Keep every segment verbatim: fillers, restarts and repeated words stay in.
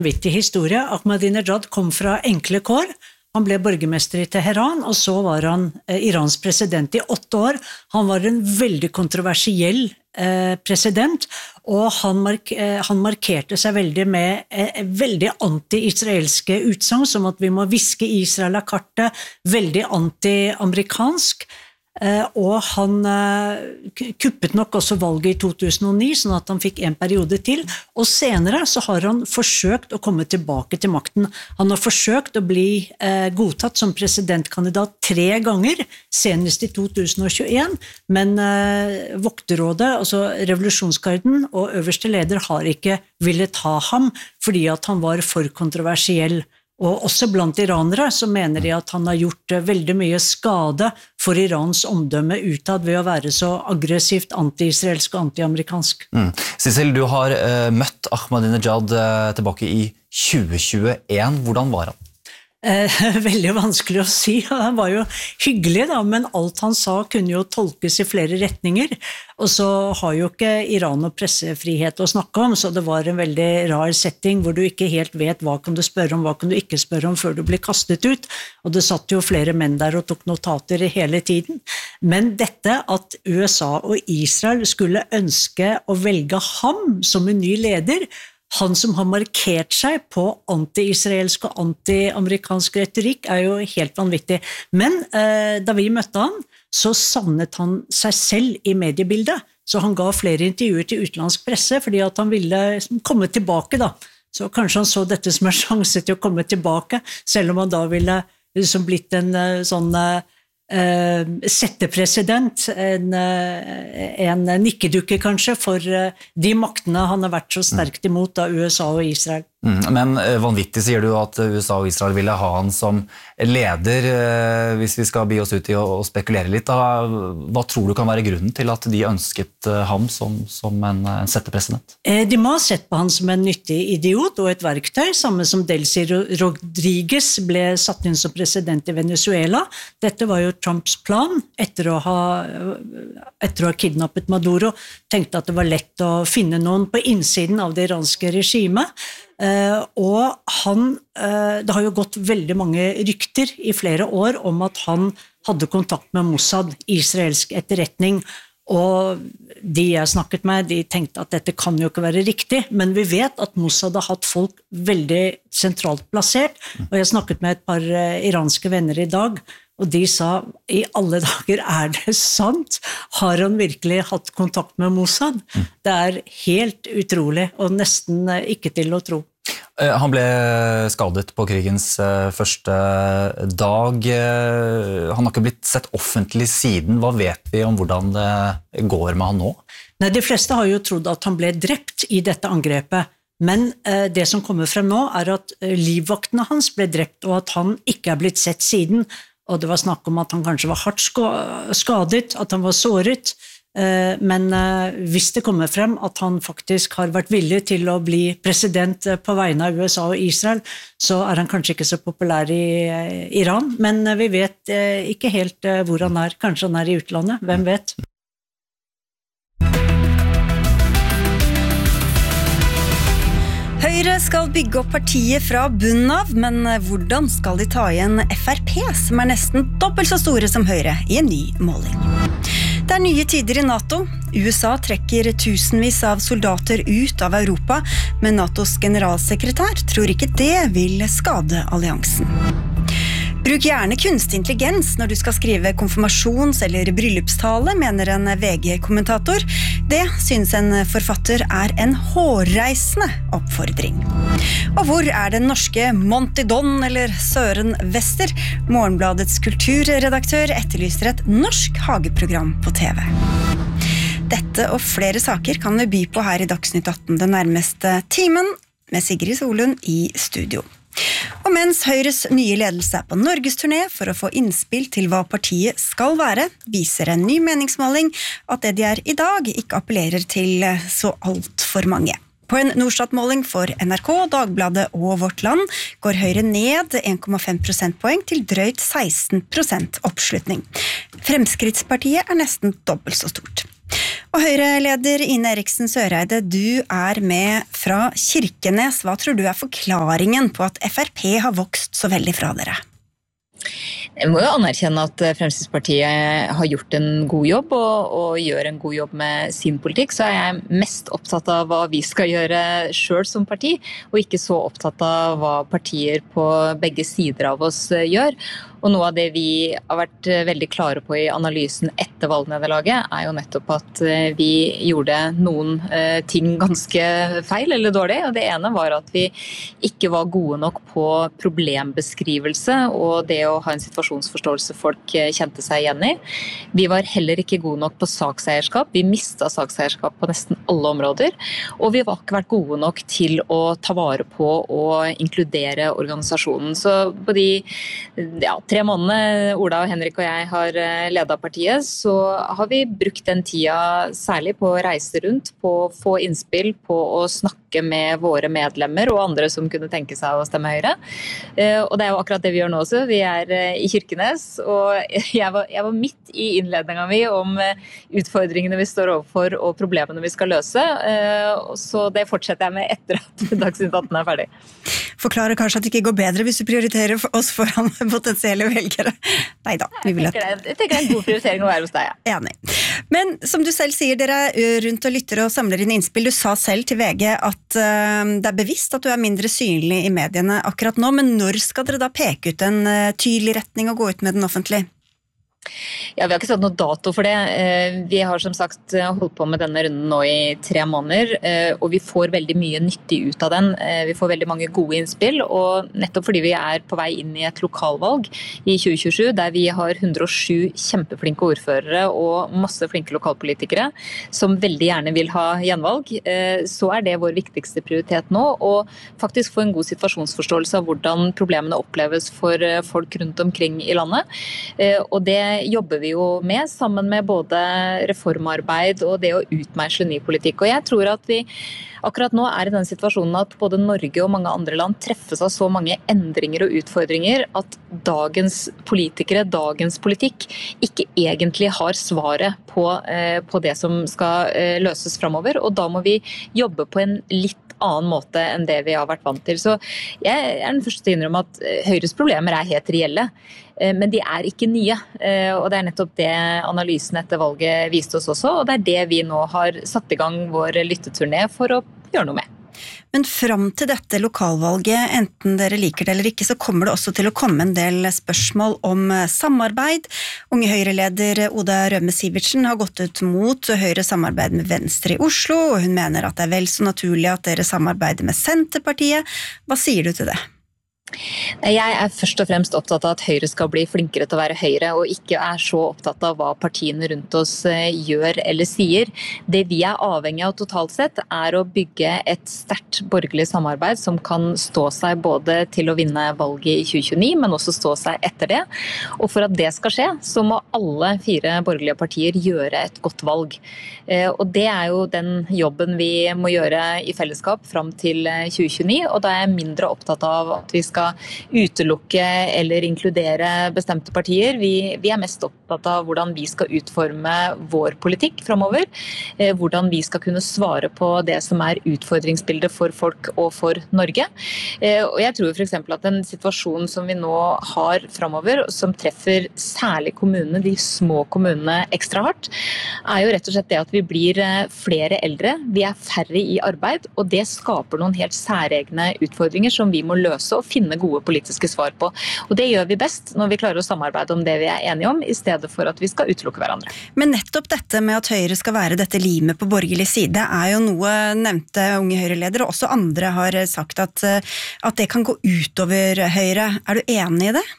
Vittig historie. Ahmadinejad kom fra enkle kår. Han ble borgermester i Teheran, og så var han eh, Irans president i åtte år. Han var en veldig kontroversiell eh, president, og han, mark eh, han markerte seg veldig med eh, veldig anti-israelske utsagn, som at vi må viske Israel av kartet, veldig anti-amerikansk. Uh, og han uh, kuppet nok også valget i to tusen og ni, sånn at han fikk en periode til, og senere så har han forsøkt å komme tilbake til makten. Han har forsøkt å bli uh, godtatt som presidentkandidat tre ganger, senest i to tusen og tjueen, men uh, Vokterrådet, altså revolusjonsgarden og øverste leder har ikke villet ha ham, fordi at han var for kontroversiell. Og også blant iranere så mener de at han har gjort veldig mye skade for Irans omdømme utad ved å være så aggressivt anti-israelsk og anti-amerikansk. Mm. Sissel, du har uh, møtt Ahmadinejad uh, tilbake i tjue tjueen. Hvordan var han? Eh, veldig vanskelig å si. Han var jo hyggelig da, men alt han sa kunne jo tolkes i flere retninger, og så har jo ikke Iran og pressefrihet å snakke om, så det var en veldig rar setting hvor du ikke helt vet hva kan du spørre om, hva kan du ikke spørre om før du blir kastet ut, og det satt jo flere menn der og tok notater hele tiden. Men dette at U S A og Israel skulle ønske å velge ham som en ny leder, han som har markert seg på anti-israelsk og anti-amerikansk retorikk er jo helt vanvittig. Men eh, da vi møtte han, så savnet han seg selv i mediebildet. Så han ga flere intervjuer til utenlandsk presse, fordi at han ville komme tilbake da. Så kanskje han så dette som en sjanse til å komme tilbake, selv om han da ville liksom blitt en sånn Uh, settepresident, en, uh, en nikkedukke kanskje for uh, de maktene han har vært så sterkt imot av U S A og Israel. Mm, men uh, vanvittig sier du at U S A og Israel ville ha han som leder, uh, hvis vi skal bi oss ut i å, å spekulere litt. Da, hva tror du kan være grunnen til at de ønsket uh, ham som, som en, en settepresident? Uh, de må ha sett på han som en nyttig idiot og et verktøy, samme som Delcy Rodriguez ble satt inn som president i Venezuela. Dette var jo Trumps plan etter å ha, etter å ha kidnappet Maduro, tenkte at det var lett å finne noen på innsiden av det iranske regimet. Uh, og han, uh, det har jo gått veldig mange rykter i flere år om at han hadde kontakt med Mossad, israelsk etterretning, og de jeg snakket med, de tenkte at dette kan jo ikke være riktig, men vi vet at Mossad har hatt folk veldig sentralt plassert, og jeg snakket med et par uh, iranske venner i dag, og de sa, i alle dager er det sant? Har han virkelig hatt kontakt med Mossad? Mm. Det er helt utrolig, og nesten ikke til å tro. Han ble skadet på krigens første dag. Han har ikke blitt sett offentlig siden. Hva vet vi om hvordan det går med han nå? Nei, de fleste har jo trodd at han ble drept i dette angrepet. Men eh, det som kommer frem nå er at livvaktene hans ble drept, og at han ikke er blitt sett siden. Og det var snakk om at han kanskje var hardt skadet, at han var såret. Men hvis det kommer frem at han faktisk har vært villig til å bli president på vegne av U S A og Israel, så er han kanskje ikke så populær i Iran. Men vi vet ikke helt hvor han er. Kanskje han er i utlandet, hvem vet? Høyre skal bygge opp partiet fra bunnen av, men hvordan skal de ta igjen F R P, som er nesten dobbelt så store som Høyre i en ny måling? Det er nye tider i NATO. U S A trekker tusenvis av soldater ut av Europa, men NATOs generalsekretær tror ikke det vil skade alliansen. Bruk gjerne kunstig intelligens når du skal skrive konfirmasjons- eller bryllupstale, mener en V G-kommentator. Det synes en forfatter er en hårreisende oppfordring. Og hvor er den norske Monty Don eller Søren Vester? Morgenbladets kulturredaktør etterlyser et norsk hageprogram på T V. Dette og flere saker kan vi by på her i Dagsnytt atten den nærmeste timen, med Sigrid Solund i studio. Og mens Høyres nye ledelse er på Norgesturné for å få innspill til hva partiet skal være, viser en ny meningsmåling at det de er i dag ikke appellerer til så alt for mange. På en Norstat-måling for N R K, Dagbladet og Vårt Land går Høyre ned en komma fem prosentpoeng til drøyt seksten prosent oppslutning. Fremskrittspartiet er nesten dobbelt så stort. Og Høyre-leder Ine Eriksen Søreide, du er med fra Kirkenes. Hva tror du er forklaringen på at F R P har vokst så veldig fra dere? Jeg må jo anerkjenne at Fremskrittspartiet har gjort en god jobb og, og gjør en god jobb med sin politikk, så er jeg mest opptatt av hva vi skal gjøre selv som parti, og ikke så opptatt av hva partier på begge sider av oss gjør. Og noe av det vi har vært veldig klare på i analysen etter valgnederlaget er jo nettopp at vi gjorde noen ting ganske feil eller dårlig. Og det ene var at vi ikke var gode nok på problembeskrivelse og det å ha en situasjonsforståelse folk kjente seg igjen i. Vi var heller ikke gode nok på sakseierskap. Vi mistet sakseierskap på nesten alle områder. Og vi var ikke vært gode nok til å ta vare på og inkludere organisasjonen. Så på de ja, tre månedene Ola og Henrik og jeg har ledet partiet, så har vi brukt den tida særlig på å reise rundt, på å få innspill, på å snakke med våre medlemmer og andre som kunne tenke seg å stemme Høyre. Og det er jo akkurat det vi gjør nå også. Vi er i Kirkenes, og jeg var, jeg var midt i innledningen min om utfordringene vi står overfor og problemene vi skal løse. Så det fortsetter jeg med etter at Dagsnytt atten er ferdig. Forklarer kanskje at det ikke går bedre hvis du prioriterer oss foran potensielle velgere. Neida, vi vil at... Jeg tenker, det, jeg tenker det er en god prioritering å være hos deg, ja. Enig. Men som du selv sier, dere er rundt og lytter og samler inn innspill. Du sa selv til V G at uh, det er bevisst at du er mindre synlig i mediene akkurat nå, men når skal dere da peke ut en uh, tydelig retning og gå ut med den offentlig? Ja, vi har ikke satt noe dato for det. Vi har som sagt holdt på med denne runden nå i tre måneder, og vi får veldig mye nyttig ut av den. Vi får veldig mange gode innspill, og nettopp fordi vi er på vei inn i et lokalvalg i tjue tjuesju, der vi har hundre og sju kjempeflinke ordførere og masse flinke lokalpolitikere som veldig gjerne vil ha gjenvalg, så er det vår viktigste prioritet nå, og faktisk få en god situasjonsforståelse av hvordan problemene oppleves for folk rundt omkring i landet. Og det jobber vi jo med, sammen med både reformarbeid og det å utmeisle ny politikk. Og jeg tror at vi akkurat nå er i den situasjonen at både Norge og mange andre land treffes av så mange endringer og utfordringer at dagens politikere, dagens politikk, ikke egentlig har svaret på, eh, på det som skal eh, løses fremover. Og da må vi jobbe på en litt annen måte enn det vi har vært vant til. Så jeg er den første til å innrømme at Høyres problemer er helt reelle, men de er ikke nye. Og det er nettopp det analysen etter valget viste oss også, og det er det vi nå har satt i gang vår lytteturné for å gjøre noe med. Men fram til dette lokalvalget, enten dere liker det eller ikke, så kommer det også til å komme en del spørsmål om samarbeid. Unge Høyre-leder Oda Røme Sivertsen har gått ut mot Høyre samarbeid med Venstre i Oslo, og hun mener at det er vel så naturlig at dere samarbeider med Senterpartiet. Hva sier du til det? Jeg er først og fremst opptatt av at Høyre skal bli flinkere til å være Høyre, og ikke er så opptatt av hva partiene rundt oss gjør eller sier. Det vi er avhengig av totalt sett er å bygge et sterkt borgerlig samarbeid som kan stå seg både til å vinne valget i tjue tjueni, men også stå seg etter det. Og for at det skal skje, så må alle fire borgerlige partier gjøre et godt valg. Og det er jo den jobben vi må gjøre i fellesskap fram til tjue tjueni, og da er jeg mindre opptatt av at vi skal utelukke eller inkludere bestemte partier. Vi, vi er mest opptatt av hvordan vi skal utforme vår politikk fremover, eh, hvordan vi skal kunne svare på det som er utfordringsbildet for folk og for Norge. Eh, og jeg tror for eksempel at en situasjon som vi nå har fremover, som treffer særlig kommunene, de små kommunene ekstra hardt, er jo rett og slett det at vi blir flere eldre, vi er færre i arbeid, og det skaper noen helt særegne utfordringer som vi må løse og finne gode politiske svar på. Og det gjør vi best når vi klarer å samarbeide om det vi er enige om, i stedet for at vi skal utelukke hverandre. Men nettopp dette med at Høyre skal være dette limet på borgerlig side, er jo noe nevnte Unge Høyre-ledere, og også andre har sagt at, at det kan gå utover Høyre. Er du enig i det?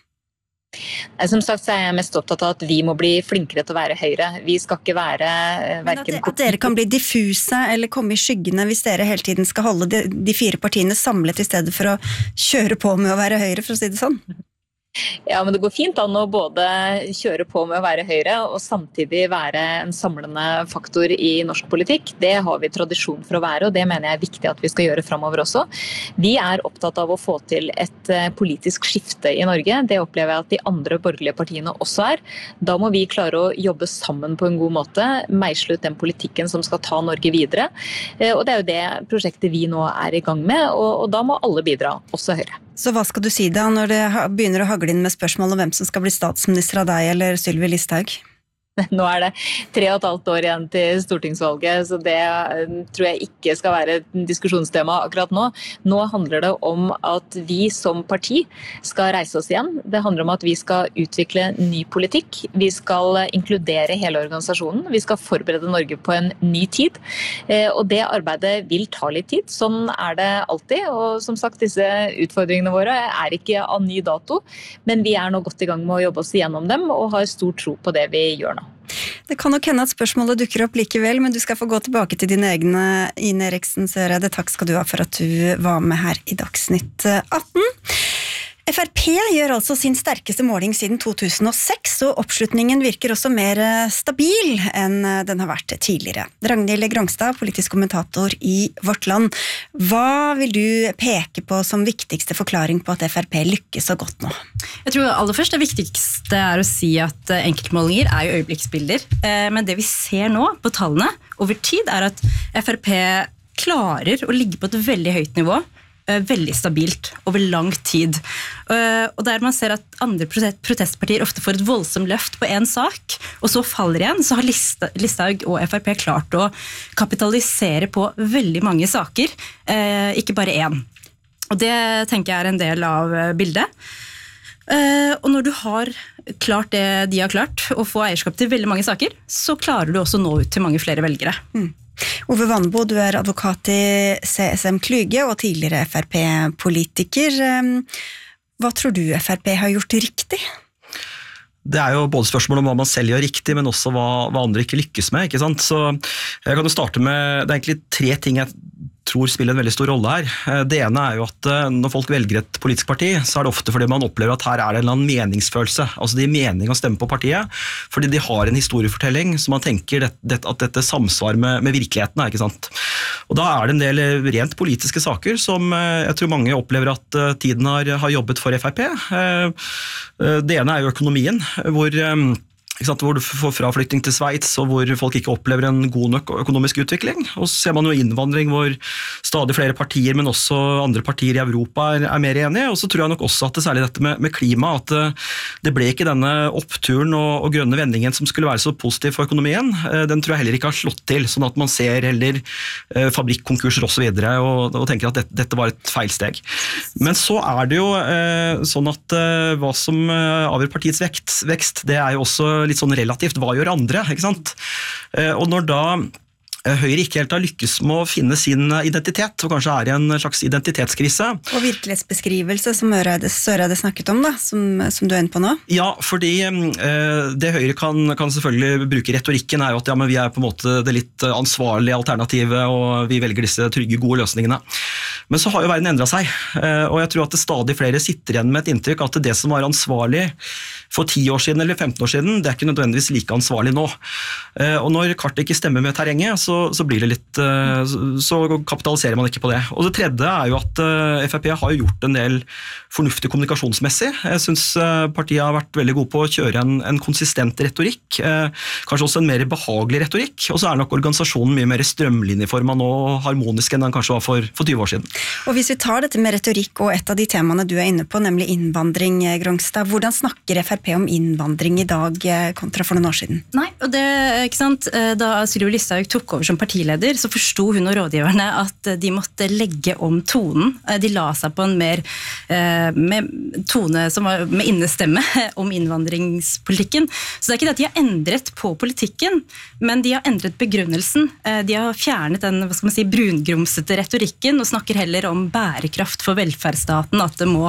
Som sagt så er jeg mest opptatt av at vi må bli flinkere til å være Høyre. Vi skal ikke være hverken... At, at dere kan bli diffuse eller komme i skyggene hvis dere hele tiden skal holde de, de fire partiene samlet i stedet for å kjøre på med å være Høyre, for å si det sånn? Ja, men det går fint an å både kjøre på med å være Høyre og samtidig være en samlende faktor i norsk politikk. Det har vi tradisjon for å være, og det mener jeg er viktig at vi skal gjøre fremover også. Vi er opptatt av å få til et politisk skifte i Norge. Det opplever jeg at de andre borgerlige partiene også er. Da må vi klare å jobbe sammen på en god måte, meisle ut den politikken som skal ta Norge videre. Og det er jo det prosjektet vi nå er i gang med, og da må alle bidra, også Høyre. Så hva skal du si da, når det begynner å hagle inn med spørsmål om hvem som skal bli statsminister av deg eller Sylvi Listhaug? Nå er det tre og et halvt år igjen til stortingsvalget, så det tror jeg ikke skal være et diskusjonstema akkurat nå. Nå handler det om at vi som parti skal reise oss igjen. Det handler om at vi skal utvikle ny politikk. Vi skal inkludere hele organisasjonen. Vi skal forberede Norge på en ny tid. Og det arbeidet vil ta litt tid. Sånn er det alltid. Og som sagt, disse utfordringene våre er ikke av ny dato, men vi er nå godt i gang med å jobbe oss igjennom dem og har stor tro på det vi gjør nå. Det kan nok hende at spørsmålet dukker opp likevel, men du skal få gå tilbake til dine egne, Ine Eriksen Søreide. Takk skal du ha for at du var med her i Dagsnytt atten. F R P gjør altså sin sterkeste måling siden to tusen og seks, og oppslutningen virker også mer stabil enn den har vært tidligere. Ragnhild Grongstad, politisk kommentator i Vårt Land. Hva vil du peke på som viktigste forklaring på at F R P lykkes så godt nå? Jeg tror aller først det viktigste er å si at enkeltmålinger er jo øyeblikksbilder, men det vi ser nå på tallene over tid er at F R P klarer å ligge på et veldig høyt nivå, veldig stabilt over lang tid. Og der man ser at andre protestpartier ofte får et voldsomt løft på en sak, og så faller igjen, så har Listhaug og F R P klart å kapitalisere på veldig mange saker, ikke bare én. Og det tenker jeg er en del av bildet. Og når du har klart det de har klart, å få eierskap til veldig mange saker, så klarer du også å nå ut til mange flere velgere. Mm. Ove Vanbo, du er advokat i C S M Kluge og tidligere F R P-politiker. Hva tror du F R P har gjort riktig? Det er jo både spørsmål om hva man selv gjør riktig, men også hva, hva andre ikke lykkes med, ikke sant? Så jeg kan jo starte med, det er egentlig tre ting jeg tror spiller en veldig stor rolle her. Det ene er jo at når folk velger et politisk parti, så er det ofte fordi man opplever at her er det en eller annen meningsfølelse. Altså det gir mening å stemme på partiet, fordi de har en historiefortelling, så man tenker det, det, at dette samsvarer med, med virkeligheten, ikke sant? Og da er det en del rent politiske saker som jeg tror mange opplever at tiden har, har jobbet for F R P. Det ene er jo økonomien, hvor hvor du får fraflytting til Sveits, og hvor folk ikke opplever en god nok økonomisk utvikling. Og så ser man jo innvandring hvor stadig flere partier, men også andre partier i Europa er, er mer enige. Og så tror jeg nok også at det særlig dette med, med klima, at det, det ble ikke denne oppturen og, og grønne vendingen som skulle være så positiv for økonomien. Den tror jeg heller ikke har slått til, sånn at man ser heller fabrikkonkurser og så videre, og, og tenker at dette, dette var et feilsteg. Men så er det jo eh, sånn at eh, hva som avgjør partiets vekst, vekst, det er jo også litt sånn relativt, hva gjør andre, ikke sant? Og når da Høyre ikke helt har lykkes med å finne sin identitet, og kanskje er i en slags identitetskrise. Og virkelighetsbeskrivelse, som Søreide snakket om, da, som, som du er inne på nå. Ja, fordi eh, det Høyre kan, kan selvfølgelig bruke retorikken er jo at ja, men vi er på en måte det litt ansvarlige alternativet, og vi velger disse trygge, gode løsningene. Men så har jo verden endret seg, eh, og jeg tror at det stadig flere sitter igjen med et inntrykk at det som var ansvarlig for ti år siden eller femten år siden, det er ikke nødvendigvis like ansvarlig nå. Eh, og når kartet ikke stemmer med terrenget, så Så, så blir det litt, så kapitaliserer man ikke på det. Og det tredje er jo at F R P har gjort en del fornuftig kommunikasjonsmessig. Jeg synes partiet har vært veldig god på å kjøre en, en konsistent retorikk, kanskje også en mer behagelig retorikk, og så er nok organisasjonen mye mer strømlinjeformet nå og harmonisk enn den kanskje var for, for tyve år siden. Og hvis vi tar dette med retorikk og et av de temaene du er inne på, nemlig innvandring, Grongstad, hvordan snakker F R P om innvandring i dag kontra for noen år siden? Nei, og det, ikke sant, da Sylvi Listhaug tok over som partileder, så forsto hun og rådgiverne at de måtte legge om tonen. De la seg på en mer med tone som var med innestemme om innvandringspolitikken. Så det er ikke det at de har endret på politikken, men de har endret begrunnelsen. De har fjernet den, hva skal man si, brungrumsete retorikken og snakker heller om bærekraft for velferdsstaten, at det må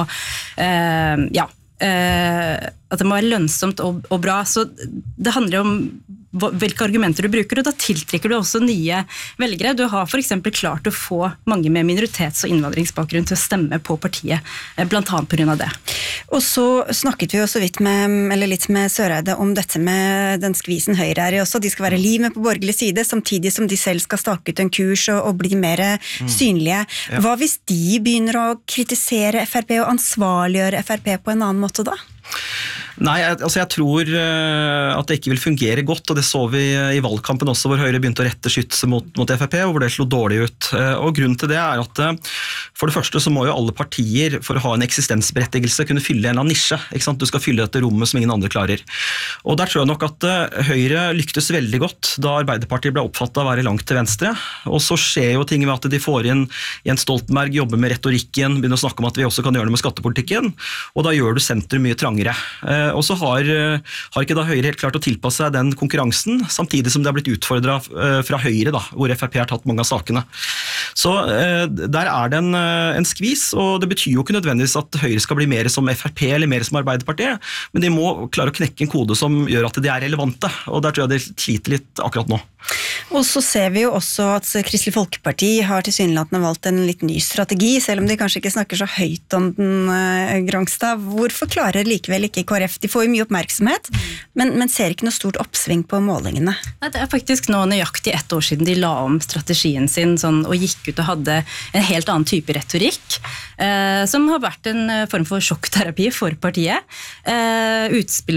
ja, at det må være lønnsomt og, og bra. Så det handler om hvilke argumenter du bruker, og da tiltrekker du også nye velgere. Du har for eksempel klart å få mange med minoritets- og innvandringsbakgrunn til å stemme på partiet, blant annet på grunn av det. Og så snakket vi jo så vidt med, eller litt med Søreide om dette med den skvisen Høyre er i også. De skal være limet på borgerlig side, samtidig som de selv skal stake ut en kurs og, og bli mer mm. synlige. Ja. Hva hvis de begynner å kritisere F R P og ansvarliggjøre F R P på en annen måte da? Nei, altså jeg tror at det ikke vil fungere godt, og det så vi i valgkampen også, hvor Høyre begynte å rette skytset mot, mot F R P, og hvor det slo dårlig ut. Og grunnen til det er at for det første så må jo alle partier for å ha en eksistensberettigelse kunne fylle en eller annen nisje, ikke sant? Du skal fylle dette rommet som ingen andre klarer. Og der tror jeg nok at Høyre lyktes veldig godt da Arbeiderpartiet ble oppfattet å være langt til venstre, og så skjer jo ting ved at de får inn Jens Stoltenberg, jobber med retorikken, begynner å snakke om at vi også kan gjøre det med skattepolitikken, og da gjør du sentrum mye trangere. Og så har, har ikke da Høyre helt klart å tilpasse seg den konkurransen, samtidig som det har blitt utfordret fra Høyre, da, hvor F R P har tatt mange av sakene. Så der er det en, en skvis, og det betyr jo ikke nødvendigvis at Høyre skal bli mer som F R P eller mer som Arbeiderpartiet, men de må klare å knekke en kode som gjør at de er relevante, og der tror jeg de sliter litt akkurat nå. Og så ser vi jo også at Kristelig Folkeparti har tilsynelatende valgt en litt ny strategi, selv om de kanskje ikke snakker så høyt om den, Grangstad. Hvorfor klarer likevel ikke K R F? De får jo mye oppmerksomhet, men, men ser ikke noe stort oppsving på målingene. Nei, det er faktisk nå nøyaktig ett år siden de la om strategien sin sånn, og gikk ut og hadde en helt annen type retorikk, eh, som har vært en form for sjokkterapi for partiet. Eh, utspill,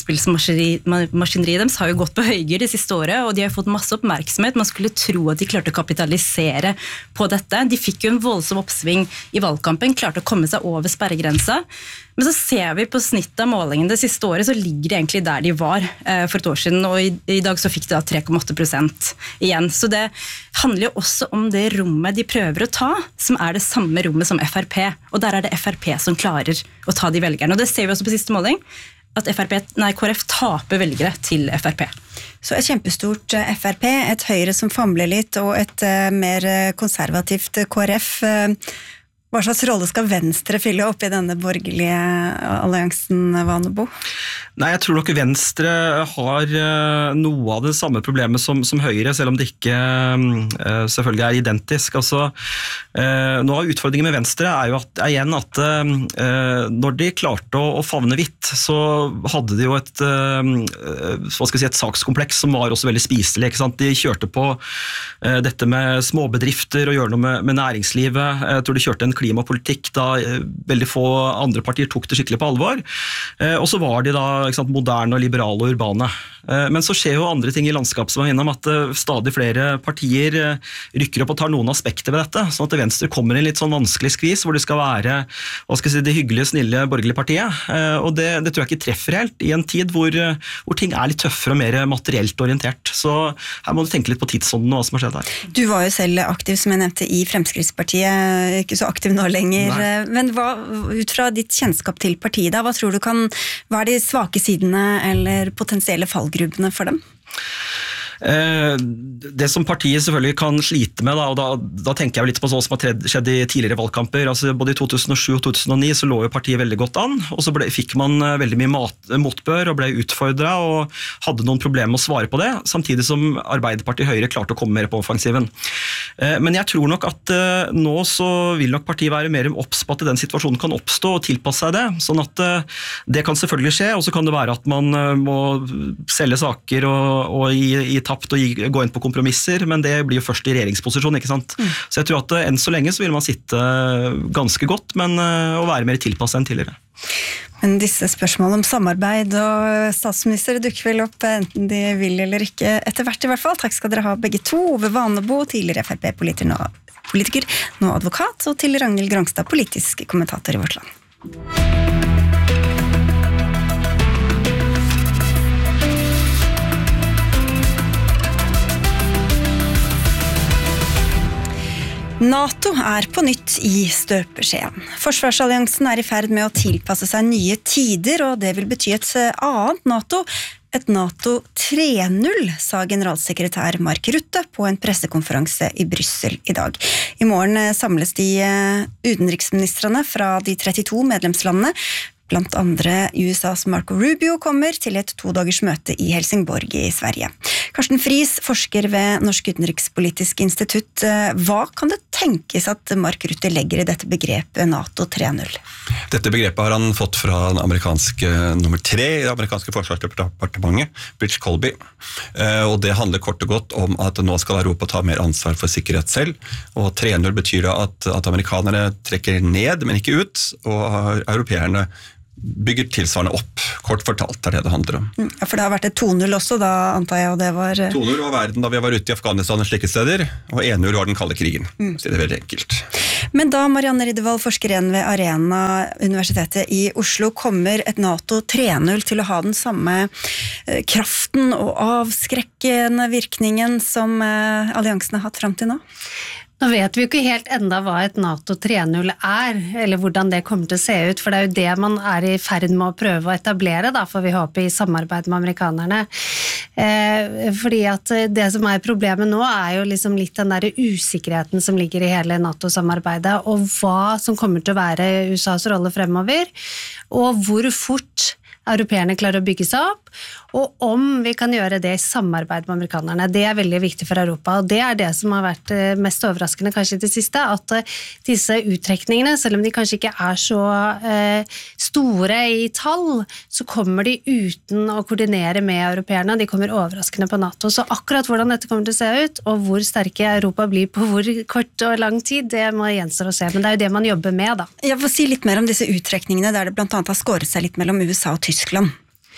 utspillsmaskineriet deres har jo gått på høygir det siste året, og de har fått masse oppmerksomhet. Man skulle tro at de klarte å kapitalisere på dette. De fikk jo en voldsom oppsving i valgkampen, klarte å komme seg over sperregrensa. Men så ser vi på snittet av målingen det siste året, så ligger de egentlig der de var eh, for et år siden, og i, i dag så fikk de da tre komma åtte prosent igjen. Så det handler jo også om det rommet de prøver å ta, som er det samme rommet som F R P, og der er det F R P som klarer å ta de velgerne. Og det ser vi også på siste måling, at F R P, nei, K R F taper velgere til F R P. Så et kjempestort F R P, et Høyre som famler litt, og et uh, mer konservativt K R F. Uh, hva slags rolle skal Venstre fylle opp i denne borgerlige alliansen, Vanebo? Nei, jeg tror nok Venstre har uh, noe av det samme problemet som, som Høyre, selv om det ikke uh, selvfølgelig er identisk. Altså, uh, noe av utfordringen med Venstre er jo at, er igjen at uh, når de klarte å, å favne vidt, så hadde de jo et, uh, hva skal jeg si, et sakskompleks som var også veldig spiselig. Ikke sant? De kjørte på uh, dette med småbedrifter og gjøre noe med, med næringslivet. Jeg tror de kjørte en klimapolitikk da uh, veldig få andre partier tok det skikkelig på alvor. Uh, og så var de da ikke sant, moderne og liberale og urbane. Men så skjer jo andre ting i landskapet som var innom, at stadig flere partier rykker opp og tar noen aspekter ved dette, sånn at Venstre kommer i en litt sånn vanskelig skvis, hvor det skal være hva skal jeg si, det hyggelige, snille borgerlige partiet. Og det, det tror jeg ikke treffer helt i en tid hvor, hvor ting er litt tøffere og mer materielt orientert. Så her må du tenke litt på tidsånden og hva som har skjedd her. Du var jo selv aktiv, som jeg nevnte, i Fremskrittspartiet, ikke så aktiv nå lenger. Nei. Men hva, ut fra ditt kjennskap til partiet da, hva tror du kan, hva er de svake sidene eller potensielle fallgrubbene for dem? Det som partiet selvfølgelig kan slite med, da, og da, da tenker jeg litt på sånn som har skjedd i tidligere valgkamper, altså både i to tusen og sju og to tusen og ni så lå jo partiet veldig godt an, og så ble, fikk man veldig mye mat, motbør og ble utfordret og hadde noen problemer med å svare på det, samtidig som Arbeiderpartiet Høyre klarte å komme mer på offensiven. Men jeg tror nok at nå så vil nok partiet være mer obs på at den situasjonen kan oppstå og tilpasse seg det, sånn at det kan selvfølgelig skje, og så kan det være at man må selge saker og, og i, i tapt og gå inn på kompromisser, men det blir jo først i regjeringsposisjon, ikke sant? Mm. Så jeg tror at enn så lenge så vil man sitte ganske godt, men å være mer tilpasset enn tidligere. Men disse spørsmålene om samarbeid og statsminister dukker vel opp enten de vil eller ikke etter hvert i hvert fall. Takk skal dere ha begge to. Ove Vanebo, tidligere F R P-politiker, nå, politiker, nå advokat, og til Ragnhild Grangstad, politisk kommentator i Vårt Land. NATO er på nytt i støpeskjeen. Forsvarsalliansen er i ferd med å tilpasse seg nye tider, og det vil bety et annet NATO. Et NATO tre null, sa generalsekretær Mark Rutte på en pressekonferanse i Brussel i dag. I morgen samles de utenriksministrene fra de trettito medlemslandene Blant andre U S A's Marco Rubio kommer til et to-dagers møte i Helsingborg i Sverige. Karsten Friis, forsker ved Norsk utenrikspolitisk institutt. Hva kan det tenkes at Mark Rutte legger i dette begrepet NATO tre null? Dette begrepet har han fått fra den amerikanske nummer tre i det amerikanske forsvarsdepartementet, Bridge Colby. Og det handler kort og godt om at nå skal Europa ta mer ansvar for sikkerhet selv. Og tre null betyr at, at amerikanere trekker ned, men ikke ut, og europeerne bygger tilsvarende opp. Kort fortalt er det det handler om. Ja, for det har vært et to null også da, antar jeg, og det var... to null var verden da vi var ute i Afghanistan og slike steder, og en null var den kalde krigen. Mm. Så det er veldig enkelt. Men da Marianne Riddervold, forsker igjen ved Arena Universitetet i Oslo, kommer et NATO tre null til å ha den samme kraften og avskrekkende virkningen som alliansen har hatt frem til nå? Nå vet vi jo ikke helt enda hva et NATO tre null er, eller hvordan det kommer til å se ut, for det er jo det man er i ferd med å prøve å etablere, da, for vi håper i samarbeid med amerikanerne. Eh, fordi at det som er problemet nå er jo liksom litt den der usikkerheten som ligger i hele NATO-samarbeidet, og hva som kommer til å være U S A's rolle fremover, og hvor fort europeerne klarer å bygge seg opp, og om vi kan gjøre det i samarbeid med amerikanerne. Det er veldig viktig for Europa, og det er det som har vært mest overraskende kanskje i det siste, at disse uttrekningene, selv om de kanskje ikke er så eh, store i tall, så kommer de uten å koordinere med europeerne, de kommer overraskende på NATO. Så akkurat hvordan dette kommer til å se ut, og hvor sterke Europa blir på hvor kort og lang tid, det må gjenstå å se, men det er jo det man jobber med, da. Jeg får si litt mer om disse uttrekningene, der det blant annet har skåret seg litt mellom U S A og Tyskland.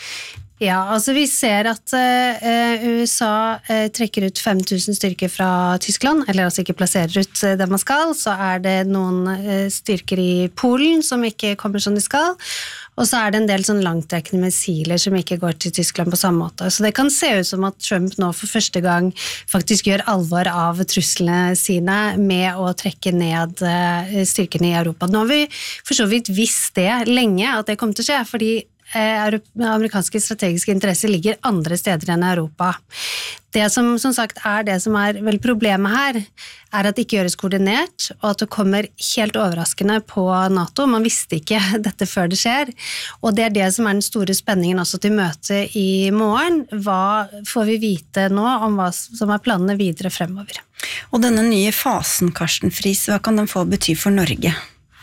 Ja, altså vi ser at uh, U S A uh, trekker ut fem tusen styrker fra Tyskland, eller altså ikke plasserer ut uh, det man skal, så er det noen uh, styrker i Polen som ikke kommer som de skal, og så er det en del sånn langtrekkende missiler som ikke går til Tyskland på samme måte. Så det kan se ut som at Trump nå for første gang faktisk gjør alvor av truslene sine med å trekke ned uh, styrkene i Europa. Nå har vi for så vidt visst det lenge at det kommer til å skje, fordi amerikanske strategiske interesser ligger andre steder enn Europa. Det som som sagt er det som er vel problemet her, er at det ikke gjøres koordinert, og at det kommer helt overraskende på NATO. Man visste ikke dette før det skjer, og det er det som er den store spenningen også til møtet i morgen. Hva får vi vite nå om hva som er planene videre fremover? Og denne nye fasen, Karsten Friis, hva kan den få bety for Norge?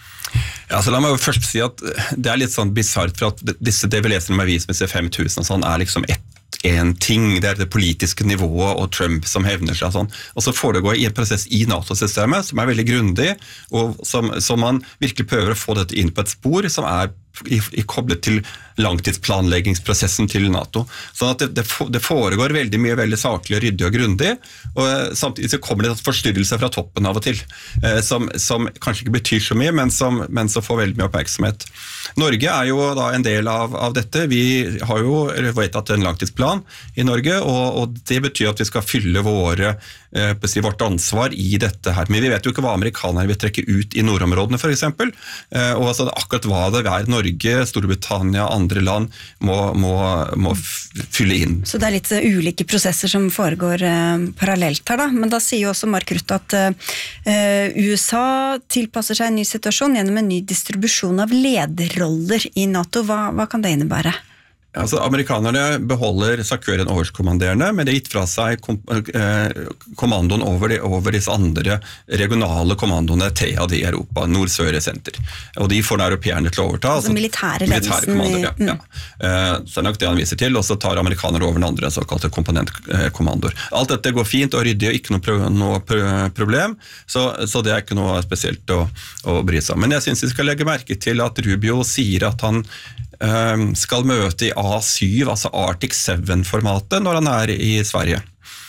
Ja, så la meg jo først si at det er litt sånn bizarrt, for at disse det vi leser om avis med disse fem tusen og sånn, er liksom ett en ting, det er det politiske nivået og Trump som hevner seg og sånn, og så foregår i en prosess i NATO-systemet som er veldig grundig, og som, som man virkelig prøver å få dette inn på et spor som er i, i koblet til langtidsplanleggingsprosessen til NATO. Sånn at det, det, det foregår veldig mye veldig saklig og ryddig og grundig, og samtidig så kommer det en forstyrrelse fra toppen av og til, eh, som, som kanskje ikke betyr så mye, men som, men som får veldig mye oppmerksomhet. Norge er jo da en del av, av dette. Vi har jo vedtatt en langtidsplan i Norge, og, og det betyr at vi skal fylle våre, eh, på å si, vårt ansvar i dette her. Men vi vet jo ikke hva amerikanerne vil trekke ut i nordområdene for eksempel, eh, og altså akkurat hva det er Norge, Storbritannia, andre land må, må, må fylle inn. Så det er litt ulike prosesser som foregår eh, parallelt her da, men da sier jo også Mark Rutte at eh, U S A tilpasser seg en ny situasjon gjennom en ny distribusjon av lederroller i NATO. Hva, hva kan det innebære? Altså, amerikanerne beholder SACEUR overkommanderende, men det er gitt fra seg kom, eh, kommandoen over, de, over disse andre regionale kommandoene, tre av de i Europa, nord-sør-senter. Og de får europeerne til å overta. Altså, altså militære ledelsen. Militære ja, mm. ja. Eh, så er nok det han viser til, og så tar amerikanere over den andre såkalte komponentkommandoer. Alt dette går fint og ryddig, og ikke noe, pro, noe problem, så, så det er ikke noe spesielt å, å bry seg om. Men jeg synes vi skal legge merke til at Rubio sier at han skal møte i A syv, altså Arctic Seven-formatet, når han er i Sverige.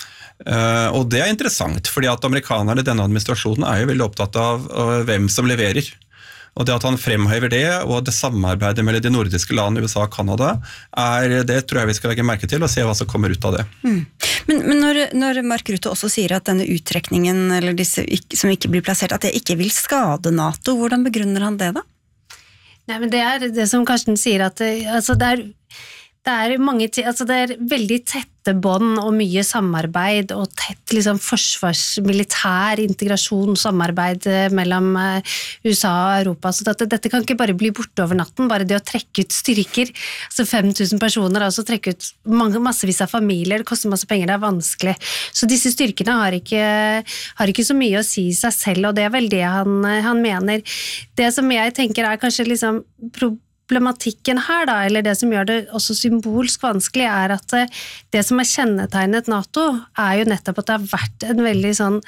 Og det er interessant, fordi at amerikanerne i denne administrasjonen er jo veldig opptatt av hvem som leverer. Og det at han fremhever det, og det samarbeidet mellom de nordiske landene, U S A og Kanada, er, det tror jeg vi skal legge merke til, og se hva som kommer ut av det. Mm. Men, men når, når Mark Rutte også sier at denne uttrekningen, eller disse som ikke blir plassert, at det ikke vil skade NATO, hvordan begrunner han det da? Nei, men det er det som Karsten sier, at det, altså det, er, det er mange ti- altså det er veldig tette bånd og mye samarbeid og tett liksom forsvarsmilitær integrasjon, samarbeid mellom U S A og Europa, så dette, dette kan ikke bare bli borte over natten, bare det å trekke ut styrker, altså fem tusen personer, altså trekke ut mange, massevis av familier, det koster masse penger, det er vanskelig, så disse styrkene har ikke, har ikke så mye å si i seg selv, og det er vel det han, han mener. Det som jeg tenker er kanskje liksom problematikken her da, eller det som gjør det også symbolsk vanskelig, er at det som er kjennetegnet NATO, er jo nettopp at det har vært en veldig sånn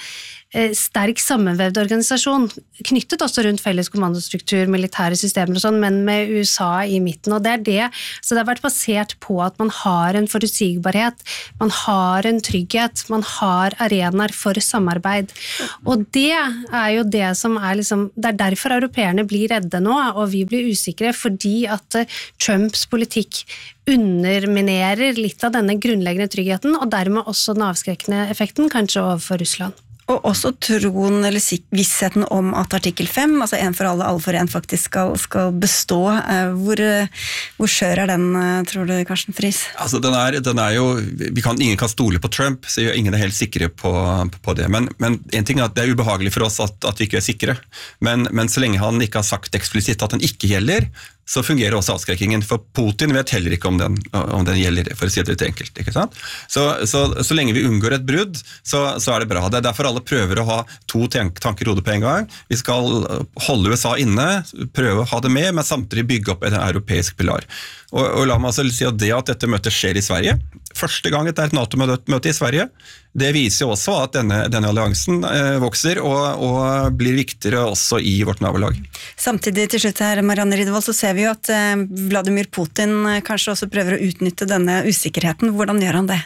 sterk sammenvevd organisasjon, knyttet også rundt felles kommandostruktur, militære systemer og sånn, men med U S A i midten, og det er det, så det har vært basert på at man har en forutsigbarhet, man har en trygghet, man har arenaer for samarbeid, og det er jo det som er liksom, det er derfor europeerne blir redde nå, og vi blir usikre, fordi at Trumps politikk underminerer litt av denne grunnleggende tryggheten, og dermed også den avskrekkende effekten, kanskje overfor Russland. Og også troen eller vissheten om at artikkel fem, altså en for alle, alle for en, faktisk skal, skal bestå. Hvor, hvor skjør er den, tror du, Carsten Friis? Altså, den er, den er jo, vi kan, ingen kan stole på Trump, så ingen er helt sikre på, på det. Men, men en ting er at det er ubehagelig for oss at, at vi ikke er sikre. Men, men så lenge han ikke har sagt eksplisitt at den ikke gjelder, så fungerer også avskrekkingen, for Putin vet heller ikke om den, om den gjelder, for å si det litt enkelt, ikke sant? Så, så, så lenge vi unngår et brudd, så, så er det bra. Det er derfor alle prøver å ha to tanker i hodet på en gang. Vi skal holde U S A inne, prøve å ha det med, men samtidig bygge opp en europeisk pilar. Og, og la meg altså si at det at dette møtet skjer i Sverige, første gang det er et NATO-møte i Sverige, det viser jo også at denne, denne alliansen eh, vokser og, og blir viktigere også i vårt nabolag. Samtidig til slutt her, Marianne Riddervold, så ser vi jo at eh, Vladimir Putin kanskje også prøver å utnytte denne usikkerheten. Hvordan gjør han det?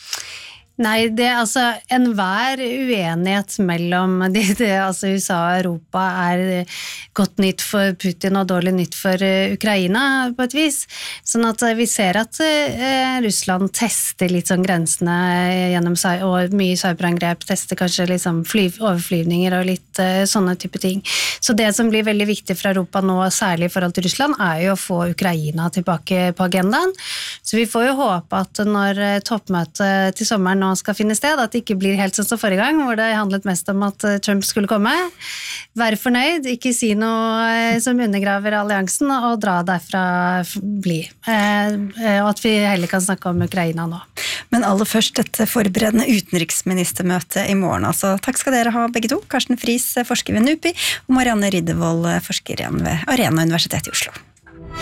Nei, det er altså enhver uenighet mellom de, de, altså U S A og Europa er godt nytt for Putin og dårlig nytt for Ukraina på et vis. Sånn at vi ser at eh, Russland tester litt sånn grensene gjennom og mye cyberangrep, tester kanskje liksom fly, overflyvninger og litt eh, sånne type ting. Så det som blir veldig viktig for Europa nå, særlig i forhold til Russland, er jo å få Ukraina tilbake på agendaen. Så vi får jo håpe at når toppmøtet til sommeren nå skal finne sted, at det ikke blir helt sånn som forrige gang, hvor det handlet mest om at Trump skulle komme. Være fornøyd, ikke si noe som undergraver alliansen, og dra derfra bli. Og at vi heller kan snakke om Ukraina nå. Men aller først dette forberedende utenriksministermøte i morgen. Altså, takk skal dere ha begge to. Carsten Friis, forsker ved NUPI, og Marianne Riddervold, forsker igjen ved Arena Universitet i Oslo.